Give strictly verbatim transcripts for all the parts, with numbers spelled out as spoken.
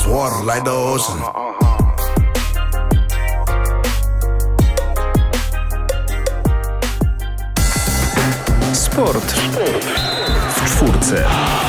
bounce water like the ocean. Sport w czwórce.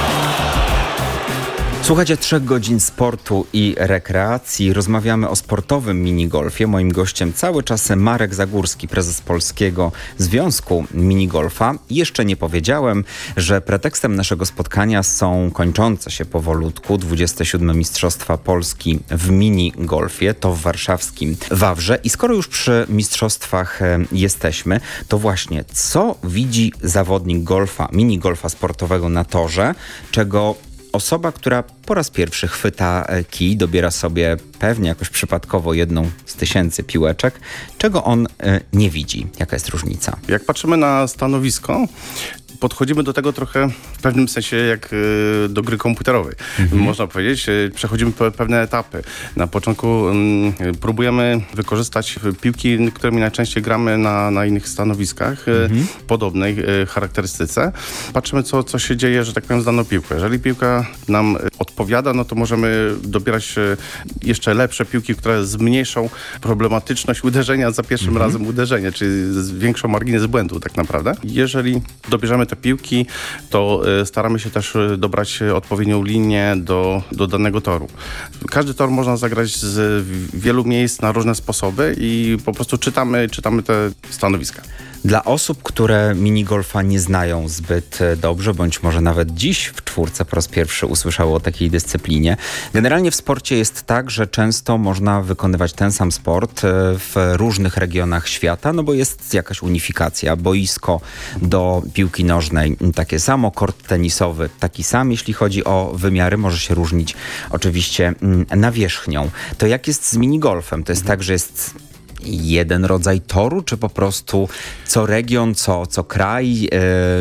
Słuchajcie, trzech godzin sportu i rekreacji. Rozmawiamy o sportowym minigolfie. Moim gościem cały czas Marek Zagórski, prezes Polskiego Związku Minigolfa. Jeszcze nie powiedziałem, że pretekstem naszego spotkania są kończące się powolutku dwudzieste siódme Mistrzostwa Polski w minigolfie. To w warszawskim Wawrze. I skoro już przy mistrzostwach jesteśmy, to właśnie co widzi zawodnik golfa, minigolfa sportowego na torze, czego osoba, która po raz pierwszy chwyta kij, dobiera sobie pewnie jakoś przypadkowo jedną z tysięcy piłeczek, czego on y, nie widzi? Jaka jest różnica? Jak patrzymy na stanowisko, podchodzimy do tego trochę w pewnym sensie jak y, do gry komputerowej. Mhm. Można powiedzieć, y, przechodzimy pe- pewne etapy. Na początku y, próbujemy wykorzystać piłki, którymi najczęściej gramy na, na innych stanowiskach, y, mhm. podobnej y, charakterystyce. Patrzymy, co, co się dzieje, że tak powiem, z daną piłką. Jeżeli piłka nam odpowiada, no to możemy dobierać y, jeszcze lepsze piłki, które zmniejszą problematyczność uderzenia za pierwszym mhm. razem uderzenie, czyli zwiększą margines błędu tak naprawdę. Jeżeli dobierzemy te piłki, to y, staramy się też y, dobrać odpowiednią linię do, do danego toru. Każdy tor można zagrać z wielu miejsc na różne sposoby i po prostu czytamy, czytamy te stanowiska. Dla osób, które minigolfa nie znają zbyt dobrze, bądź może nawet dziś w czwórce po raz pierwszy usłyszały o takiej dyscyplinie. Generalnie w sporcie jest tak, że często można wykonywać ten sam sport w różnych regionach świata, no bo jest jakaś unifikacja. Boisko do piłki nożnej takie samo, kort tenisowy taki sam. Jeśli chodzi o wymiary, może się różnić oczywiście nawierzchnią. To jak jest z minigolfem? To jest tak, że jest jeden rodzaj toru, czy po prostu co region, co, co kraj, yy,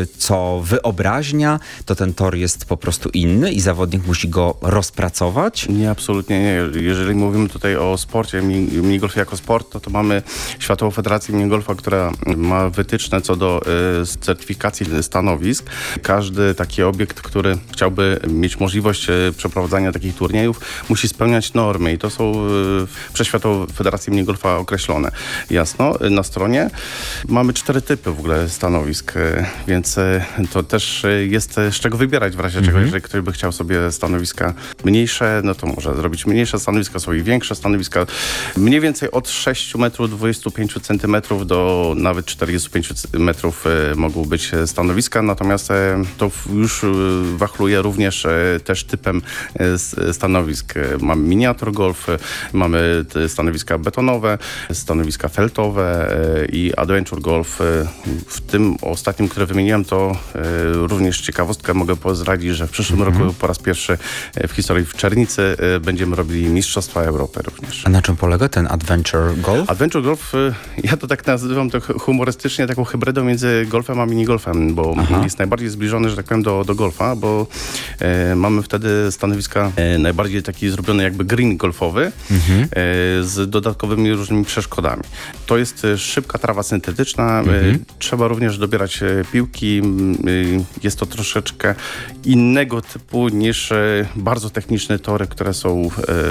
co wyobraźnia, to ten tor jest po prostu inny i zawodnik musi go rozpracować? Nie, absolutnie nie. Jeżeli mówimy tutaj o sporcie, minigolfie jako sport, to, to mamy Światową Federację Minigolfa, która ma wytyczne co do y, certyfikacji stanowisk. Każdy taki obiekt, który chciałby mieć możliwość y, przeprowadzania takich turniejów, musi spełniać normy i to są y, przez Światową Federację Minigolfa określone. Jasno, na stronie mamy cztery typy w ogóle stanowisk, więc to też jest z czego wybierać w razie mm-hmm. czego. Jeżeli ktoś by chciał sobie stanowiska mniejsze, no to może zrobić mniejsze stanowiska, są i większe stanowiska. Mniej więcej od sześć metrów dwadzieścia pięć centymetrów do nawet czterdzieści pięć metrów mogą być stanowiska, natomiast to już wachluje również też typem stanowisk. Mamy miniatur golf, mamy stanowiska betonowe, stanowiska feltowe i adventure golf. W tym ostatnim, które wymieniłem, to również ciekawostkę mogę zdradzić, że w przyszłym mm-hmm. roku po raz pierwszy w historii w Czernicy będziemy robili Mistrzostwa Europy również. A na czym polega ten adventure golf? Adventure golf, ja to tak nazywam to humorystycznie, taką hybrydą między golfem a minigolfem, bo Aha. jest najbardziej zbliżony, że tak powiem, do, do golfa, bo e, mamy wtedy stanowiska e, najbardziej taki zrobiony jakby green golfowy mm-hmm. e, z dodatkowymi różnymi przeszkodami. To jest szybka trawa syntetyczna. Mm-hmm. Trzeba również dobierać piłki. Jest to troszeczkę innego typu niż bardzo techniczne tory, które są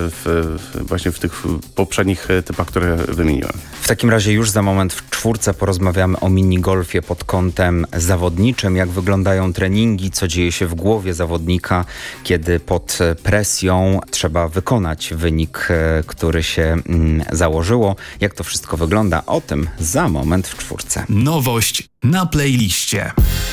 w, właśnie w tych poprzednich typach, które wymieniłem. W takim razie już za moment w czwórce porozmawiamy o minigolfie pod kątem zawodniczym. Jak wyglądają treningi, co dzieje się w głowie zawodnika, kiedy pod presją trzeba wykonać wynik, który się mm, założyło. Jak to wszystko wygląda? O tym za moment w czwórce. Nowość na playliście.